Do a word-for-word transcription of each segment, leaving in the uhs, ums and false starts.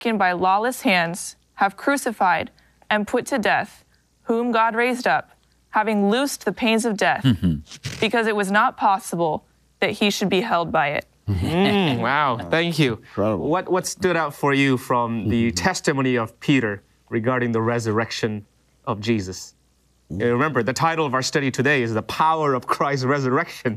taken by lawless hands, have crucified and put to death, whom God raised up, having loosed the pains of death, mm-hmm. because it was not possible that he should be held by it. Mm, wow, thank you. Incredible. What, what stood out for you from the mm-hmm. testimony of Peter regarding the resurrection of Jesus? Mm-hmm. You remember, the title of our study today is The Power of Christ's Resurrection.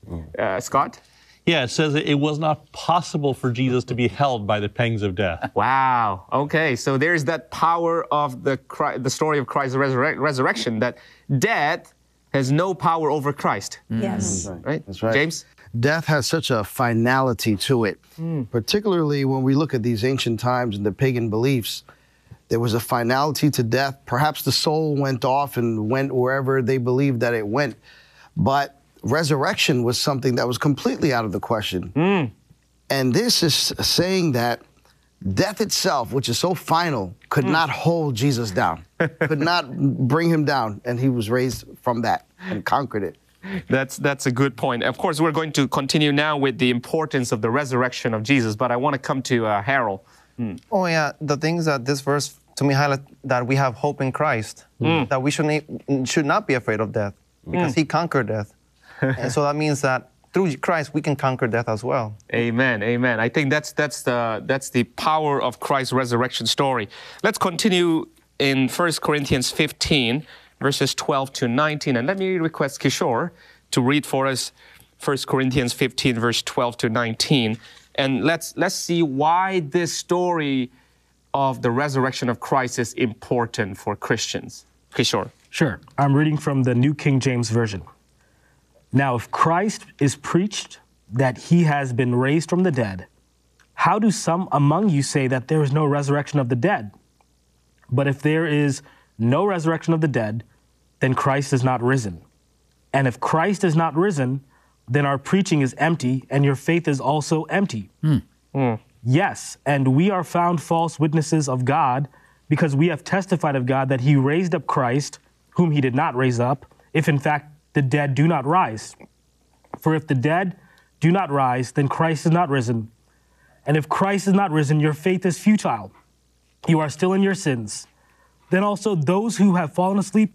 Uh, Scott? Yeah, it says it was not possible for Jesus to be held by the pangs of death. Wow. Okay, so there's that power of the the story of Christ's resurre- resurrection, that death has no power over Christ. Mm. Yes. That's right. Right? That's right. James? Death has such a finality to it, mm. particularly when we look at these ancient times and the pagan beliefs. There was a finality to death. Perhaps the soul went off and went wherever they believed that it went. But resurrection was something that was completely out of the question. Mm. And this is saying that death itself, which is so final, could mm. not hold Jesus down, could not bring him down. And he was raised from that and conquered it. That's, that's a good point. Of course, we're going to continue now with the importance of the resurrection of Jesus, but I want to come to uh, Harold. Mm. Oh, yeah. The things that this verse, to me, highlight that we have hope in Christ, mm. that we should, ne- should not be afraid of death, because mm. he conquered death. And so that means that through Christ, we can conquer death as well. Amen, amen. I think that's, that's, the, that's the power of Christ's resurrection story. Let's continue in First Corinthians fifteen, verses twelve to nineteen. And let me request Kishore to read for us First Corinthians fifteen, verse twelve to nineteen. And let's, let's see why this story of the resurrection of Christ is important for Christians. Kishore. Sure. I'm reading from the New King James Version. Now, if Christ is preached that he has been raised from the dead, how do some among you say that there is no resurrection of the dead? But if there is no resurrection of the dead, then Christ is not risen. And if Christ is not risen, then our preaching is empty, and your faith is also empty. Mm. Mm. Yes, and we are found false witnesses of God, because we have testified of God that he raised up Christ, whom he did not raise up, if in fact the dead do not rise. For if the dead do not rise, then Christ is not risen. And if Christ is not risen, your faith is futile. You are still in your sins. Then also those who have fallen asleep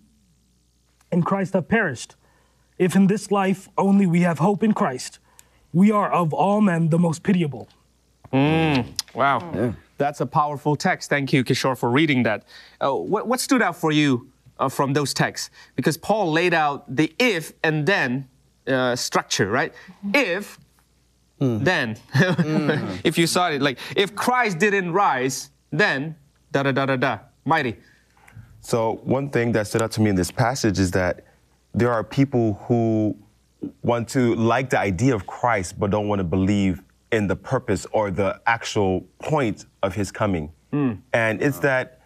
in Christ have perished. If in this life only we have hope in Christ, we are of all men the most pitiable. Mm, wow. Yeah. That's a powerful text. Thank you, Kishore, for reading that. Uh, what, what stood out for you Uh, from those texts? Because Paul laid out the if and then uh, structure, right? Mm-hmm. If, mm. then. mm. If you saw it, like, if Christ didn't rise, then, da-da-da-da-da. Mighty. So one thing that stood out to me in this passage is that there are people who want to like the idea of Christ, but don't want to believe in the purpose or the actual point of his coming. Mm. And it's that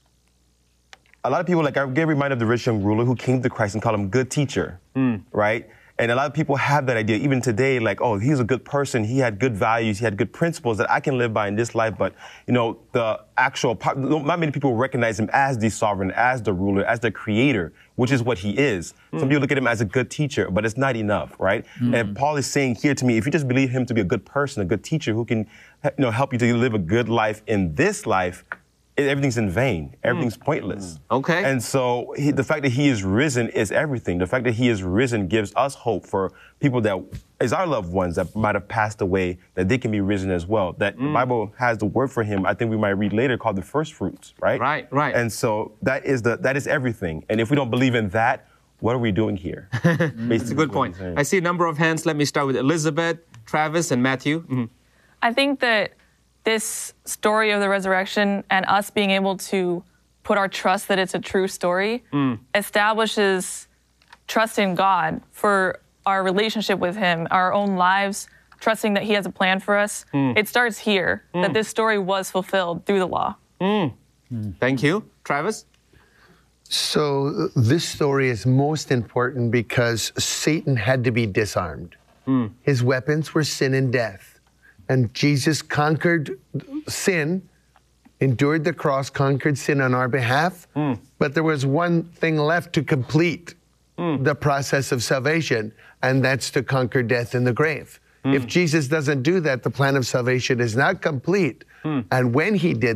a lot of people, like I get reminded of the rich young ruler who came to Christ and called him good teacher, mm. right? And a lot of people have that idea, even today, like, oh, he's a good person, he had good values, he had good principles that I can live by in this life. But, you know, the actual, not many people recognize him as the sovereign, as the ruler, as the creator, which is what he is. Mm. Some people look at him as a good teacher, but it's not enough, right? Mm. And Paul is saying here to me, if you just believe him to be a good person, a good teacher who can, you know, help you to live a good life in this life, everything's in vain. Everything's mm. pointless. Okay. And so he, the fact that he is risen is everything. The fact that he is risen gives us hope for people that is our loved ones that might have passed away, that they can be risen as well. That mm. the Bible has the word for him, I think we might read later, called the first fruits, right? Right, right. And so that is the that is everything. And if we don't believe in that, what are we doing here? That's a good point. I see a number of hands. Let me start with Elizabeth, Travis, and Matthew. Mm-hmm. I think that this story of the resurrection and us being able to put our trust that it's a true story mm. establishes trust in God for our relationship with him, our own lives, trusting that he has a plan for us. Mm. It starts here, mm. that this story was fulfilled through the law. Mm. Mm. Thank you. Travis? So this story is most important because Satan had to be disarmed. Mm. His weapons were sin and death. And Jesus conquered sin, endured the cross, conquered sin on our behalf. Mm. But there was one thing left to complete mm. the process of salvation, and that's to conquer death in the grave. If Jesus doesn't do that, the plan of salvation is not complete. And when he did